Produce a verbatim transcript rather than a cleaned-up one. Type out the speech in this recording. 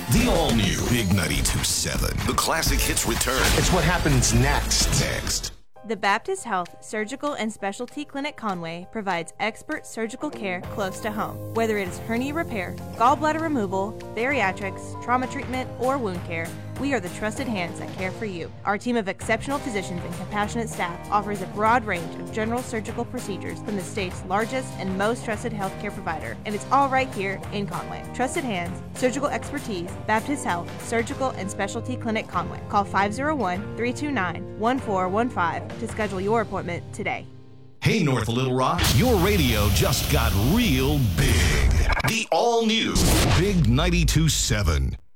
The all-new Big ninety-two point seven. The classic hits return. It's what happens next. Next. The Baptist Health Surgical and Specialty Clinic Conway provides expert surgical care close to home. Whether it is hernia repair, gallbladder removal, bariatrics, trauma treatment, or wound care, we are the trusted hands that care for you. Our team of exceptional physicians and compassionate staff offers a broad range of general surgical procedures from the state's largest and most trusted healthcare provider, and it's all right here in Conway. Trusted hands, surgical expertise, Baptist Health Surgical and Specialty Clinic Conway. Call five oh one, three two nine, one four one five to schedule your appointment today. Hey, North Little Rock, your radio just got real big. The all-new Big ninety-two point seven.